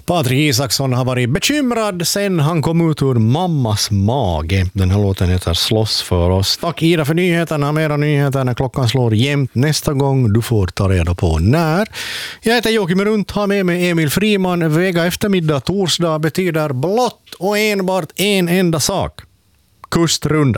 Patrik Isaksson har varit bekymrad sen han kom ut ur mammas mage. Den här låten heter Slåss för oss. Tack Ida för nyheterna. Mera nyheter när klockan slår jämnt nästa gång. Du får ta reda på när. Jag heter Joakim Runt, har med mig Emil Friman. Vega eftermiddag, torsdag betyder blott och enbart en enda sak. Kustrundan.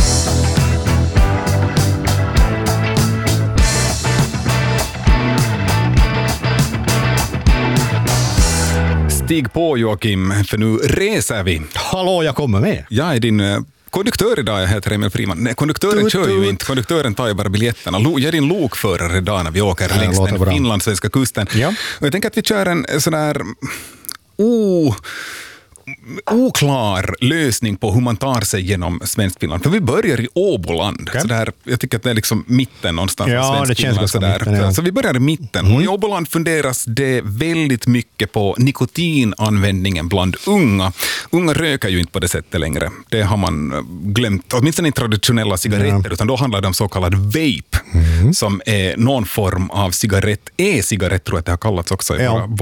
Stig på Joakim, för nu reser vi. Hallå, jag kommer med. Jag är din konduktör idag, jag heter Emil Friman. Nej, konduktören kör ju inte, konduktören tar ju bara biljetterna. Jag är din lokförare idag när vi åker längs den finlandssvenska kusten. Ja. Och jag tänker att vi kör en sån där oklar lösning på hur man tar sig genom Svenskfinland. För vi börjar i Åboland. Okay. Så där, jag tycker att det är liksom mitten någonstans. Ja, det känns ganska mitten. Ja. Så vi börjar i mitten. Och i Åboland funderas det väldigt mycket på nikotinanvändningen bland unga. Unga röker ju inte på det sättet längre. Det har man glömt. Åtminstone inte traditionella cigaretter, utan då handlar det om så kallad vape, som är någon form av cigarett. E-cigarett tror jag att det har kallats också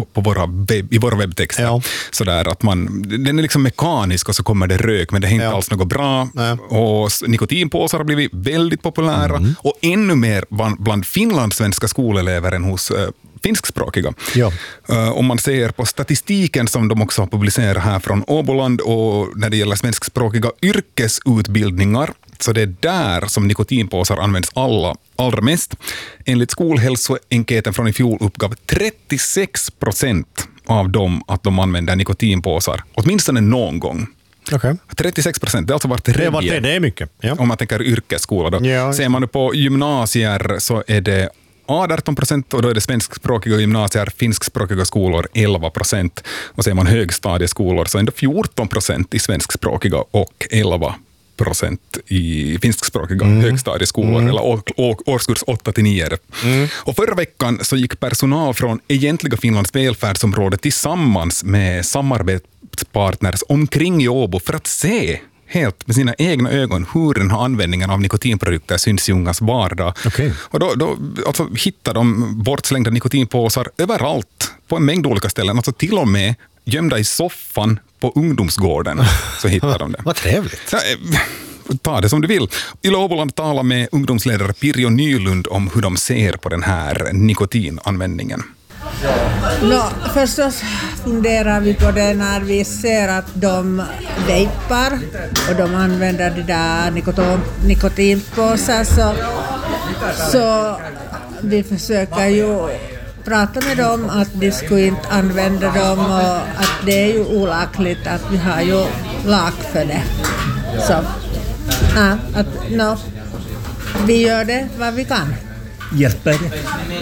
i våra webbtexter. Ja. Så där att den är liksom mekanisk och så kommer det rök, men det är inte alls något bra. Och nikotinpåsar har blivit väldigt populära och ännu mer bland finlandssvenska skolelever än hos finskspråkiga. Ja. Om man ser på statistiken som de också har publicerat här från Åboland och när det gäller svenskspråkiga yrkesutbildningar, så det är där som nikotinpåsar används allra mest. Enligt skolhälsoenkäten från i fjol uppgav 36% av dem att de använder nikotinpåsar, åtminstone någon gång. Okay. 36%, det har alltså varit tredje. Det är mycket. Ja. Om man tänker yrkesskola då. Ja. Ser man på gymnasier så är det 18% och då är det svenskspråkiga gymnasier, finskspråkiga skolor 11%. Och ser man högstadieskolor så är det 14% i svenskspråkiga och 11% i finskspråkiga högstadieskolor eller årskurs 8-9. Och förra veckan så gick personal från egentliga Finlands välfärdsområde tillsammans med samarbetspartners omkring i Åbo för att se helt med sina egna ögon hur den här användningen av nikotinprodukter syns i ungas vardag. Okay. Och då alltså, hittar de bortslängda nikotinpåsar överallt på en mängd olika ställen. Alltså till och med gömda i soffan på ungdomsgården så hittar de det. Vad trevligt. Så, ta det som du vill. I Åboland talar med ungdomsledare Pirjo Nylund om hur de ser på den här nikotinanvändningen. Förstås funderar vi på det när vi ser att de vejpar och de använder det där nikotinpåsar, så vi försöker ju prata med dem att de skulle inte använda dem och att det är ju olagligt, att vi har ju lag för det. Så vi gör det vad vi kan. Hjälper det?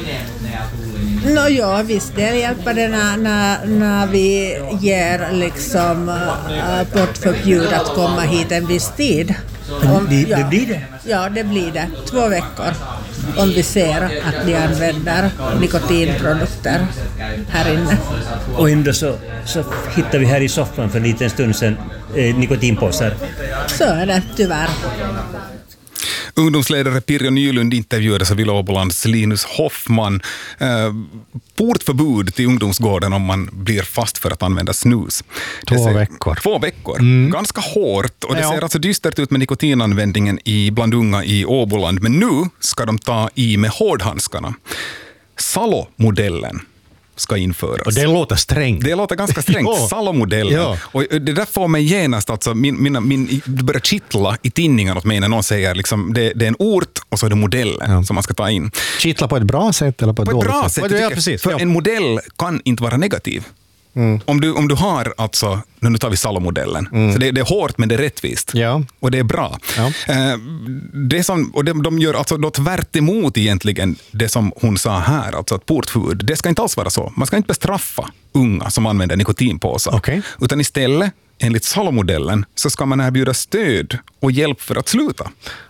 Ja, visst det hjälper det när vi ger liksom portförbjud att komma hit en viss tid. Det blir det? Ja, det blir det. 2 veckor. Om vi ser att de använder nikotinprodukter här inne. Och ändå så hittar vi här i soffan för en liten stund sedan nikotinpåsar. Så är det tyvärr. Ungdomsledare Pirjo Nylund intervjuades av Åbolands Linus Hoffman. Portförbud till ungdomsgården om man blir fast för att använda snus. 2 veckor. 2 veckor. Ganska hårt. Och det ser alltså dystert ut med nikotinanvändningen bland unga i Åboland. Men nu ska de ta i med hårdhandskarna. Salo-modellen ska införas. Och det låter strängt. Det låter ganska strängt. Salo-modellen. Ja. Och det där får mig genast, alltså, det börjar kittla i tinningen åt mig när någon säger liksom, det är en ort och så är det modellen som man ska ta in. Kittla på ett bra sätt eller på ett dåligt sätt? Ja, precis. För en modell kan inte vara negativ. Om du har alltså, nu tar vi Salo-modellen, så det är hårt men det är rättvist och det är bra. Ja. De gör alltså då tvärt emot egentligen det som hon sa här, alltså att portförbud, det ska inte alls vara så. Man ska inte bestraffa unga som använder nikotinpåsar, utan istället enligt Salo-modellen så ska man erbjuda stöd och hjälp för att sluta.